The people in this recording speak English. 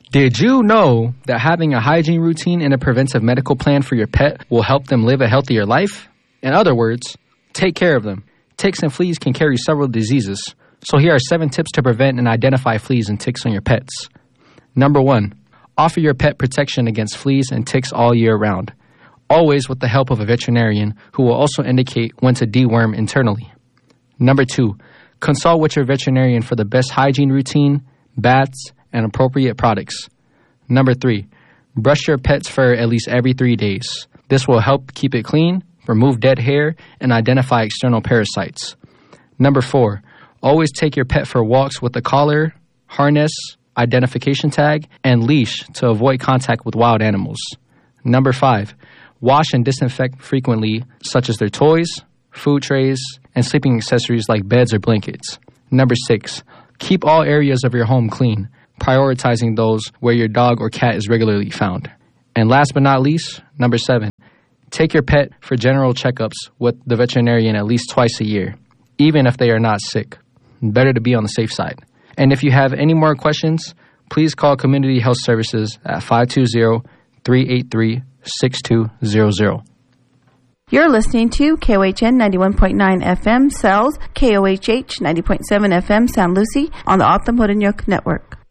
Did you know that having a hygiene routine and a preventive medical plan for your pet will help them live a healthier life? In other words, take care of them. Ticks and fleas can carry several diseases. So here are 7 tips to prevent and identify fleas and ticks on your pets. Number 1, offer your pet protection against fleas and ticks all year round, always with the help of a veterinarian who will also indicate when to deworm internally. Number 2, consult with your veterinarian for the best hygiene routine, baths, and appropriate products. Number 3, brush your pet's fur at least every 3 days. This will help keep it clean, remove dead hair, and identify external parasites. Number 4, always take your pet for walks with a collar, harness, identification tag, and leash to avoid contact with wild animals. Number 5, wash and disinfect frequently, such as their toys, food trays, and sleeping accessories like beds or blankets. Number 6, keep all areas of your home clean, prioritizing those where your dog or cat is regularly found. And last but not least, number 7, take your pet for general checkups with the veterinarian at least twice a year, even if they are not sick. Better to be on the safe side. And if you have any more questions, please call Community Health Services at 520-383-6200. You're listening to KOHN 91.9 FM Cells, KOHH 90.7 FM San Lucie on the Automotive Network.